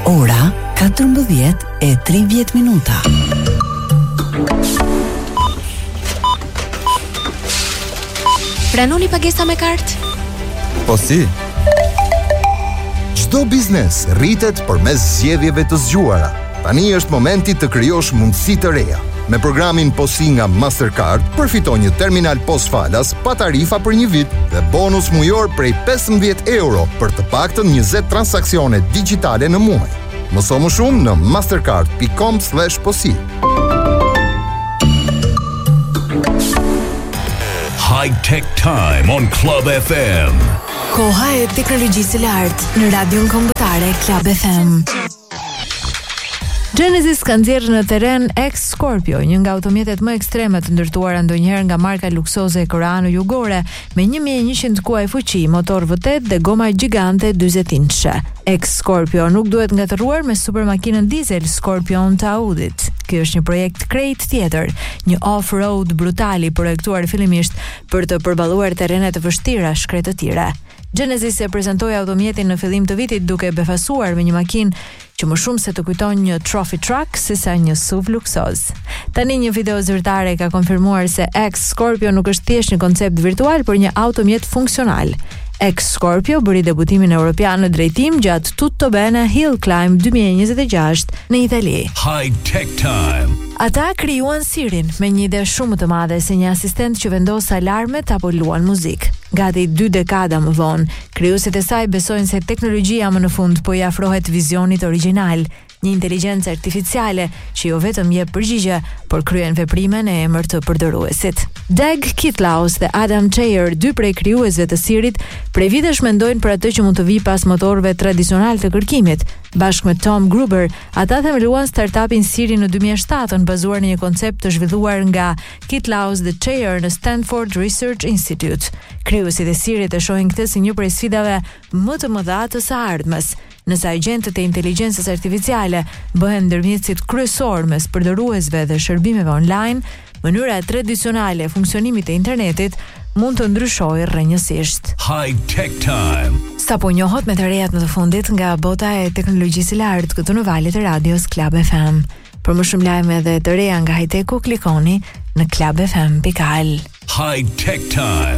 Ora 14:30. Pranoni pagesa me kartë? Po si? Çdo biznes rritet përmes zgjedhjeve të zgjuara. Tani është momenti të krijosh mundësi të reja. Me programin POSi nga Mastercard, përfiton një terminal POS falas pa tarifa për një vit dhe bonus mujor prej 15 euro për të paktën 20 transaksione digjitale në muaj. Mëso më shumë në mastercard.com/posi. High Tech Time on Club FM. Koha e teknologjisë së lartë në radion kombëtare Club FM. Genesis ka nxjerrë në terren X Scorpio, një nga automjetet më ekstreme të ndërtuara ndonjëherë nga marka luksoze e koreano-jugore, me 1100 kuaj fuqi, motor V8 dhe goma gjigante 40 inçe. X Scorpio nuk duhet ngatëruar me supermakinën diesel Scorpion të Audit. Ky është një projekt krejt tjetër, një off-road brutal i projektuar fillimisht për të përballuar terrene të vështira shkretëtire. Genesis e prezentoi automjetin në fillim të vitit duke befasuar me një makinë që më shumë se të kujton një trophy truck sesa një SUV luksoz. Tani një video zyrtare ka konfirmuar se X Scorpio nuk është thjesht një koncept virtual, por një automjet funksional. X Scorpio bëri debutimin europian në drejtim gjatë Tutto Bene Hill Climb 2026 në Itali. High Tech Time. Ata krijuan Sirin me një ide shumë të madhe si një asistent që vendos alarmet apo luan muzikë. Gati 2 dekada më vonë, krijuesit e saj besojnë se teknologjia më në fund po i afrohet vizionit origjinal, një inteligjencë artificiale që jo vetëm jep përgjigje, por kryen veprime në emër të përdoruesit. Doug Kitlaus dhe Adam Cheyer, 2 prej krijuesve të Sirit, prej vitesh mendojnë për atë që mund të vijë pas motorëve tradicional të kërkimit. Bashkë me Tom Gruber, ata themeluan startupin Siri në 2007, bazuar në një koncept të zhvilluar nga Kitlaus dhe Cheyer në Stanford Research Institute. Krijuesit e Sirit e shohin këtë si një prej sfidave më të mëdha të së ardhmes. Nëse agjentët e inteligjencës artificiale bëhen ndërmjetësit kryesor mes përdoruesve dhe shërbimeve online, mënyra tradicionale e funksionimit të internetit mund të ndryshojë rrënjësisht. High Tech Time. Sapo njohot me të rejat në të fundit nga bota e teknologjisë së lartë këtu në valët e radios Club FM. Për më shumë lajme dhe të reja nga high-techu, klikoni në clubfm.al. High Tech Time.